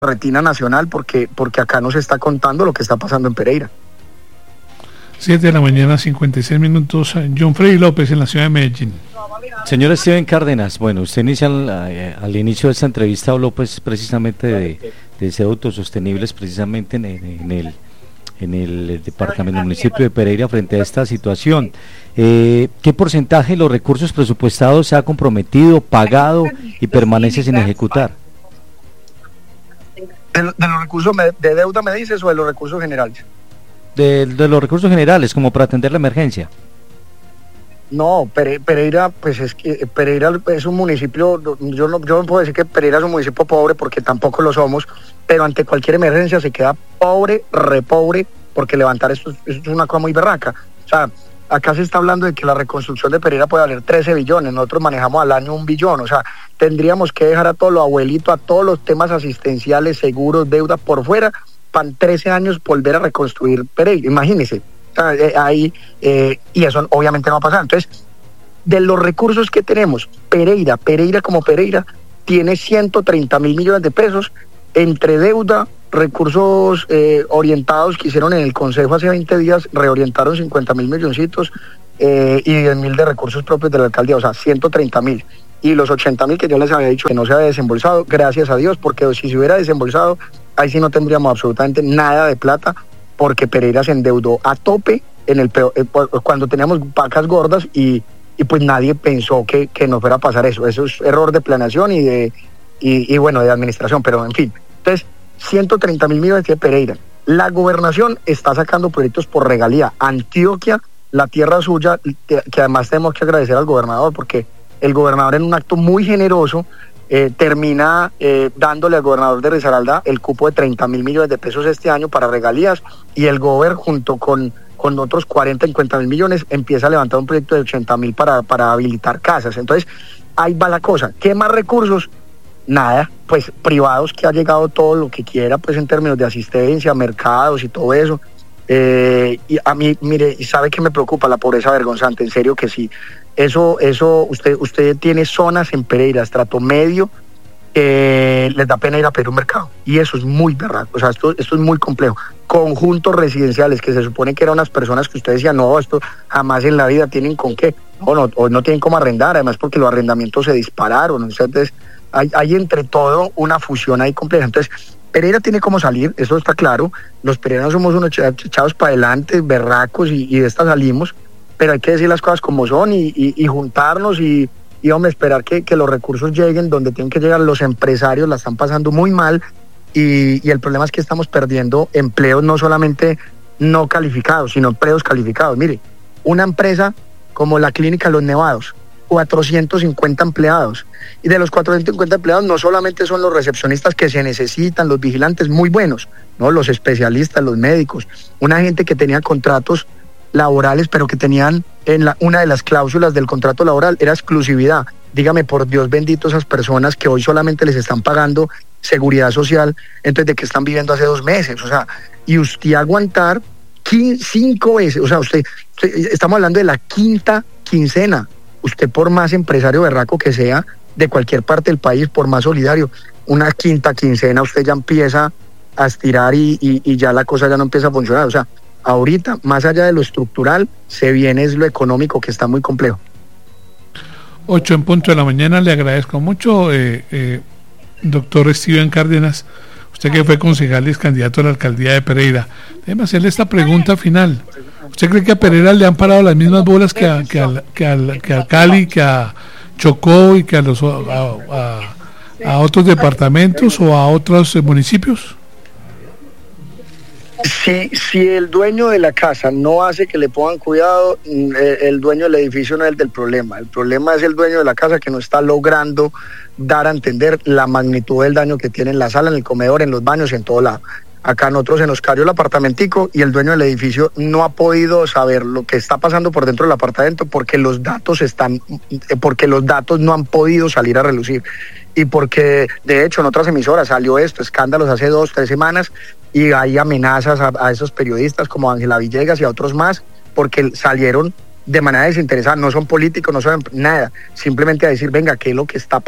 retina nacional porque acá no se está contando lo que está pasando en Pereira. 7:56 a.m. John Freddy López en la ciudad de Medellín. Señor Steven Cárdenas, bueno, usted inicia al inicio de esta entrevista habló pues precisamente de ser autosostenibles precisamente en el departamento, municipio de Pereira frente a esta situación. ¿Qué porcentaje de los recursos presupuestados se ha comprometido, pagado y permanece sin ejecutar? ¿De los recursos de deuda me dices o de los recursos generales? De los recursos generales, como para atender la emergencia. No, Pereira, pues es que Pereira es un municipio, yo no puedo decir que Pereira es un municipio pobre porque tampoco lo somos, pero ante cualquier emergencia se queda pobre, repobre, porque levantar esto es una cosa muy berraca. O sea, acá se está hablando de que la reconstrucción de Pereira puede valer 13 billones, nosotros manejamos al año 1 billón, o sea, tendríamos que dejar a todos los abuelitos, a todos los temas asistenciales, seguros, deuda por fuera, para en 13 años volver a reconstruir Pereira, imagínense. Y eso obviamente no va a pasar. Entonces, de los recursos que tenemos, Pereira como Pereira tiene 130 mil millones de pesos entre deuda, recursos orientados que hicieron en el Consejo hace 20 días, reorientaron 50 mil milloncitos y 10 mil de recursos propios de la alcaldía, o sea, 130 mil. Y los 80 mil que yo les había dicho que no se había desembolsado, gracias a Dios, porque si se hubiera desembolsado, ahí sí no tendríamos absolutamente nada de plata, porque Pereira se endeudó a tope cuando teníamos vacas gordas y pues nadie pensó que nos fuera a pasar eso. Eso es error de planeación y de administración, pero en fin. Entonces, 130 mil millones de Pereira. La gobernación está sacando proyectos por regalía. Antioquia, la tierra suya, que además tenemos que agradecer al gobernador, porque el gobernador en un acto muy generoso termina dándole al gobernador de Risaralda el cupo de 30 mil millones de pesos este año para regalías, y el gobernador junto con otros 40, 50 mil millones empieza a levantar un proyecto de 80 mil para habilitar casas. Entonces ahí va la cosa. ¿Qué más recursos? Nada, pues privados, que ha llegado todo lo que quiera pues en términos de asistencia, mercados y todo eso. Y a mí, mire, y sabe que me preocupa la pobreza vergonzante, en serio que sí. Eso usted tiene zonas en Pereira, estrato medio, les da pena ir a pedir un mercado, y eso es muy berraco. O sea, esto es muy complejo. Conjuntos residenciales que se supone que eran unas personas que usted decía, no, esto jamás en la vida tienen con qué, o no tienen cómo arrendar, además porque los arrendamientos se dispararon. Entonces hay entre todo una fusión ahí compleja. Entonces Pereira tiene cómo salir, eso está claro. Los pereiranos somos unos echados para adelante, berracos, y de esta salimos, pero hay que decir las cosas como son y juntarnos y hombre, esperar que los recursos lleguen donde tienen que llegar. Los empresarios la están pasando muy mal y el problema es que estamos perdiendo empleos, no solamente no calificados, sino empleos calificados. Mire, una empresa como la Clínica Los Nevados, 450 empleados, y de los 450 empleados no solamente son los recepcionistas que se necesitan, los vigilantes muy buenos, no, los especialistas, los médicos, una gente que tenía contratos laborales, pero que tenían una de las cláusulas del contrato laboral era exclusividad. Dígame, por Dios bendito, esas personas que hoy solamente les están pagando seguridad social, entonces de que están viviendo hace 2 meses, o sea, y usted aguantar 5 veces, o sea, usted estamos hablando de la quinta quincena. Usted, por más empresario berraco que sea, de cualquier parte del país, por más solidario, una quinta quincena usted ya empieza a estirar y ya la cosa ya no empieza a funcionar. O sea, ahorita, más allá de lo estructural, se viene es lo económico, que está muy complejo. 8:00 a.m, le agradezco mucho, doctor Steven Cárdenas, usted que fue concejal y es candidato a la alcaldía de Pereira. Déjeme hacerle esta pregunta final. ¿Usted cree que a Pereira le han parado las mismas bolas que a Cali, que a Chocó y que a otros departamentos o a otros municipios? Si el dueño de la casa no hace que le pongan cuidado, el dueño del edificio no es el del problema. El problema es el dueño de la casa, que no está logrando dar a entender la magnitud del daño que tiene en la sala, en el comedor, en los baños y en todo lado. Acá nosotros se nos cayó el apartamentico y el dueño del edificio no ha podido saber lo que está pasando por dentro del apartamento, porque los datos no han podido salir a relucir, y porque de hecho en otras emisoras salió escándalos hace 2, 3 semanas, y hay amenazas a esos periodistas como Ángela Villegas y a otros más, porque salieron de manera desinteresada, no son políticos, no son nada, simplemente a decir, venga, ¿qué es lo que está pasando?